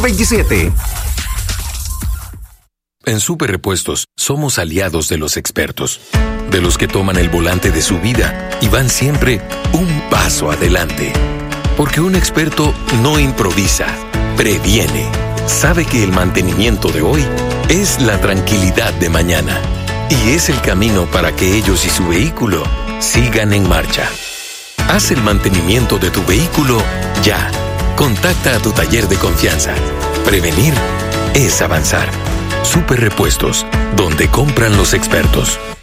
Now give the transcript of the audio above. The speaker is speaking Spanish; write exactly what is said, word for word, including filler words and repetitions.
veintisiete. En Super Repuestos somos aliados de los expertos, de los que toman el volante de su vida y van siempre un paso adelante. Porque un experto no improvisa, previene. Sabe que el mantenimiento de hoy es la tranquilidad de mañana. Y es el camino para que ellos y su vehículo sigan en marcha. Haz el mantenimiento de tu vehículo ya. Contacta a tu taller de confianza. Prevenir es avanzar. Super Repuestos, donde compran los expertos.